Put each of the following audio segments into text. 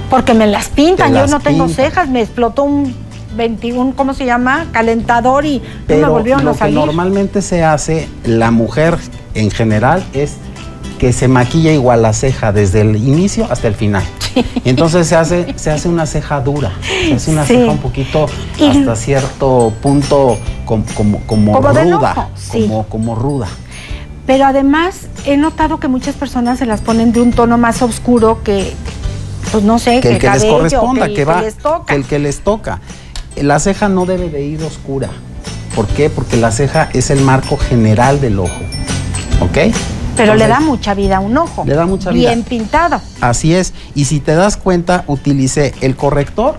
Porque me las pintan, yo no tengo cejas, me explotó un 21, ¿cómo se llama? Calentador y no me volvieron a salir. Lo que normalmente se hace, la mujer en general, es que se maquilla igual la ceja desde el inicio hasta el final. Sí. Y entonces se hace una ceja dura, se hace una ceja un poquito hasta cierto punto como ruda, sí. como ruda. Pero además he notado que muchas personas se las ponen de un tono más oscuro que, pues no sé, que el que cabello, les corresponda, que les toca. El que les toca. La ceja no debe de ir oscura. ¿Por qué? Porque la ceja es el marco general del ojo, ¿ok? Pero entonces, le da mucha vida a un ojo. Le da mucha vida. Bien pintado. Así es. Y si te das cuenta, utilicé el corrector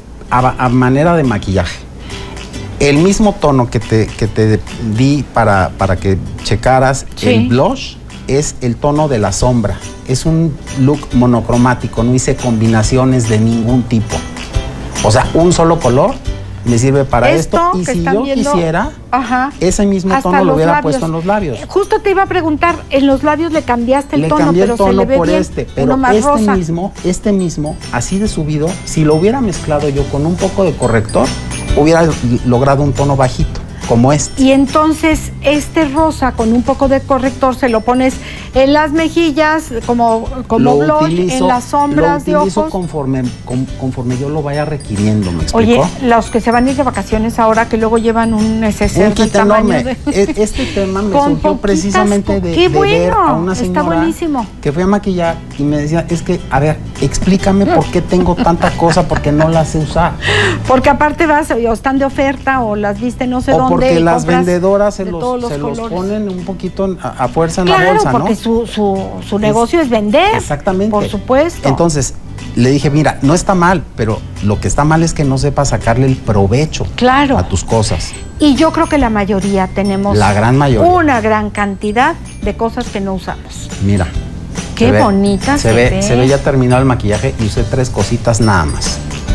a manera de maquillaje. El mismo tono que te di para que checaras, sí. El blush es el tono de la sombra. Es un look monocromático, no hice combinaciones de ningún tipo. O sea, un solo color me sirve para esto. Y si yo quisiera, ese mismo tono lo hubiera puesto en los labios. Justo te iba a preguntar, en los labios le cambiaste el tono, cambié pero el tono se le ve por bien, pero más rosa. Este mismo, así de subido, si lo hubiera mezclado yo con un poco de corrector, hubiera logrado un tono bajito, como este. Y entonces este rosa con un poco de corrector se lo pones en las mejillas como blush, en las sombras de ojos. Lo utilizo conforme yo lo vaya requiriendo, ¿me explico? Oye, los que se van a ir de vacaciones ahora, que luego llevan un neceser del tamaño de... Este tema me surgió precisamente de ver a una señora que fue a maquillar y me decía, es que, a ver, explícame por qué tengo tanta cosa, porque no la sé usar. Porque aparte vas, o están de oferta, o las viste no sé dónde. Porque las vendedoras se los ponen un poquito a fuerza en la bolsa, ¿no? Porque su negocio es vender. Exactamente. Por supuesto. Entonces, le dije, mira, no está mal, pero lo que está mal es que no sepas sacarle el provecho a tus cosas. Y yo creo que la mayoría tenemos la gran mayoría. Una gran cantidad de cosas que no usamos. Mira. Qué bonita se ve. Se ve ya terminado el maquillaje y usé 3 cositas nada más.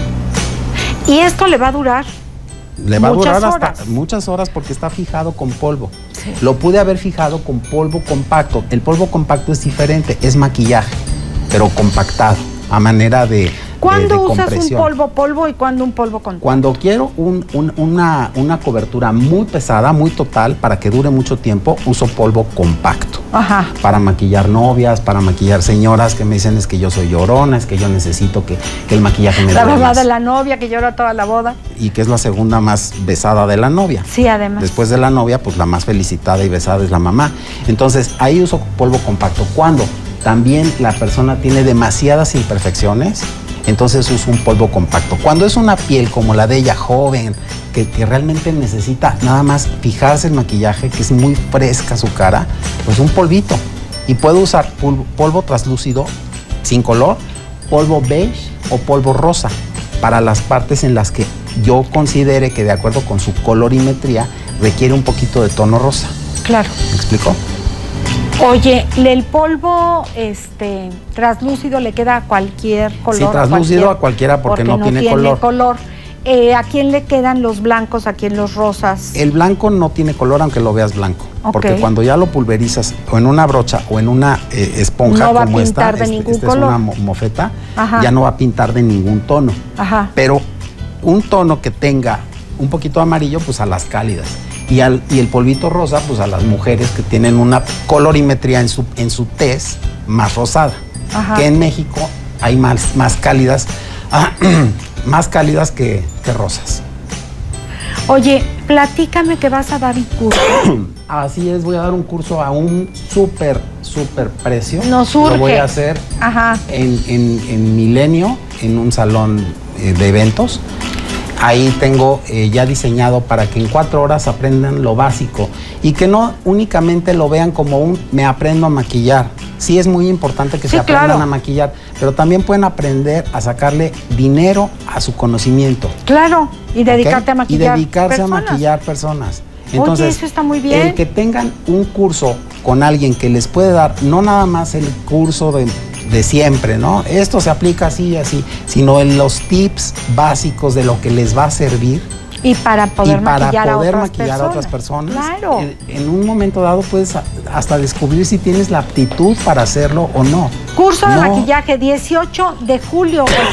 Y esto le va a durar. Le va a durar hasta muchas horas porque está fijado con polvo. Sí. Lo pude haber fijado con polvo compacto. El polvo compacto es diferente, es maquillaje, pero compactado, a manera de ¿Cuándo usas un polvo y cuándo un polvo compacto? Cuando quiero una cobertura muy pesada, muy total, para que dure mucho tiempo, uso polvo compacto. Ajá. Para maquillar novias, para maquillar señoras que me dicen es que yo soy llorona, es que yo necesito que el maquillaje me dure La mamá más. de la novia que llora toda la boda. Y que es la segunda más besada de la novia. Sí, además. Después de la novia, pues la más felicitada y besada es la mamá. Entonces, ahí uso polvo compacto. Cuando también la persona tiene demasiadas imperfecciones, entonces uso un polvo compacto. Cuando es una piel como la de ella, joven, que realmente necesita nada más fijarse el maquillaje, que es muy fresca su cara, pues un polvito. Y puedo usar polvo translúcido sin color, polvo beige o polvo rosa para las partes en las que yo considere que de acuerdo con su colorimetría requiere un poquito de tono rosa. Claro. ¿Me explico? Oye, el polvo translúcido le queda a cualquier color. Sí, translúcido a cualquiera porque no tiene color. ¿A quién le quedan los blancos, a quién los rosas? El blanco no tiene color aunque lo veas blanco. Okay. Porque cuando ya lo pulverizas o en una brocha o en una esponja no como esta, de ningún esta color. es una mofeta, ya no va a pintar de ningún tono. Ajá. Pero un tono que tenga un poquito de amarillo, pues a las cálidas. Y el polvito rosa, pues a las mujeres que tienen una colorimetría en su tez más rosada. Ajá. Que en México hay más cálidas, más cálidas que rosas. Oye, platícame que vas a dar un curso. Así es, voy a dar un curso a un súper precio. Nos surge. Lo voy a hacer en Milenio, en un salón de eventos. Ahí tengo ya diseñado para que en 4 horas aprendan lo básico y que no únicamente lo vean como me aprendo a maquillar. Sí es muy importante que se aprendan a maquillar, pero también pueden aprender a sacarle dinero a su conocimiento. Claro, y dedicarte a maquillar. Y dedicarse a maquillar personas. Entonces, oye, eso está muy bien. El que tengan un curso con alguien que les puede dar, no nada más el curso de siempre, ¿no? Esto se aplica así y así, sino en los tips básicos de lo que les va a servir. Y para poder maquillar a otras personas. Claro. En un momento dado puedes hasta descubrir si tienes la aptitud para hacerlo o no. Curso de maquillaje, 18 de julio.